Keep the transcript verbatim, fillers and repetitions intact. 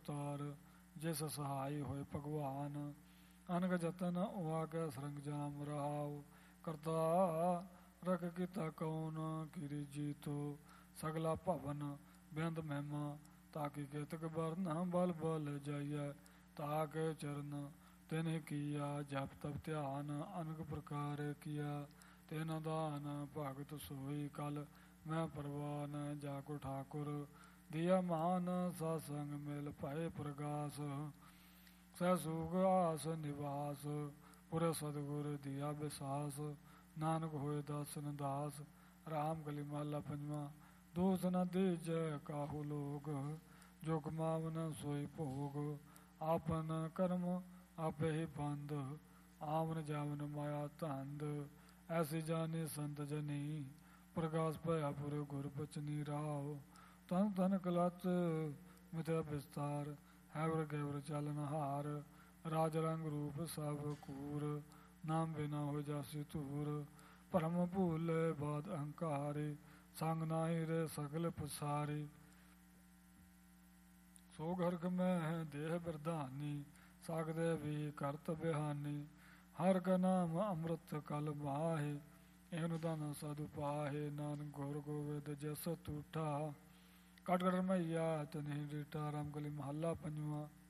ਅਵਤਾਰ ਜਿਸ ਸਹਾਈ ਹੋਏ ਭਗਵਾਨ। ਅਨਕ ਜਤਨ ਉਆ ਕੈ ਸਰੰਜਾਮ ਰਹਾਉ, ਕਰਤਾ ਰਖ ਕੀਤਾ ਕੌਣ ਕੀਰੀ ਜੀਤੋ। ਸਗਲਾ ਭਵਨ ਬਿੰਦ ਮਹਿਮਾ ਤਾਕਿ ਕੇਤਕ ਬਰਨ, ਬਲ ਬਲ ਜਾਈਐ ਤਾਕੇ ਚਰਨ ਤਿਨਿ ਕੀਆ। ਜਪ ਤਪ ਧਿਆਨ ਅਨਕ ਪ੍ਰਕਾਰ ਕੀਆ, ਤਿਨ ਦਾਨ ਭਗਤ ਸੋਈ ਕਲ ਮੈਂ ਪ੍ਰਵਾਨ। ਜਾਕੋ ਠਾਕੁਰ ਦਿਆ ਮਾਨ ਸਤ ਸੰਗ ਮਿਲ ਭਏ ਪ੍ਰਗਾਸ, ਸਹਿ ਸੂਖ ਆਸ ਨਿਵਾਸ ਪੁਰ ਸਤਿਗੁਰ ਦਿਆ ਵਿਸਾਸ। ਨਾਨਕ ਹੋਏ ਦਾਸਨ ਦਾਸ, ਰਾਮ ਕਲੀ ਮਹਲਾ ਪੰਜਵਾਂ। ਦੋਸ ਨ ਦੀਜੈ ਕਾਹੂ ਲੋਗ, ਜੋ ਕਮਾਵਨ ਸੋਈ ਭੋਗ। ਆਪਨ ਕਰਮ ਆਪੇ ਹੀ ਬੰਦ, ਆਵਨ ਜਾਵਨ ਮਾਇਆ ਧੰਦ। ਐਸੀ ਜਾਨੀ ਸੰਤ ਜਨੀ, ਪ੍ਰਗਾਸ ਭਇਆ ਪੁਰ ਗੁਰ ਬਚਨੀ ਰਾਉ। ਤਨ ਤਨ ਕਲਚ ਮਿਥਿਆ ਵਿਸਤਾਰ, ਹੈਵਰ ਗੈਵਰ ਚਲਨ ਹਾਰ। ਰਾਜ ਰੰਗ ਰੂਪ ਸਭ ਕੂਰ, ਨਾਮ ਬਿਨਾ ਹੋ ਜਾਸੀ ਧੂਰ। ਭਰਮ ਭੂਲੇ ਬਾਦ ਅਹੰਕਾਰੇ, ਸੰਗ ਨਾਹੀ ਰੇ ਸਗਲ ਪਸਾਰੇ। ਸੋ ਗਰਗ ਮੈਂ ਦੇਹ ਬਿਰਧਾਨੀ, ਸਾਗਦੇ ਵੀ ਕਰਤ ਬਿਹਾਨੀ। ਹਰ ਕਾ ਨਾਮ ਅੰਮ੍ਰਿਤ ਕਲ ਮਾਹੇ, ਇਹਨੂੰ ਧਨ ਸਾਧੂ ਪਾਹੇ। ਨਾਨਕ ਗੁਰ ਗੋਬਿੰਦ ਜਸ ਤੂਠਾ, ਕਟ ਕਟ ਮਈਆ ਤਨਿ ਡੀਠਾ। ਰਾਮ ਕਲੀ ਮਹੱਲਾ ਪੰਜਵਾਂ।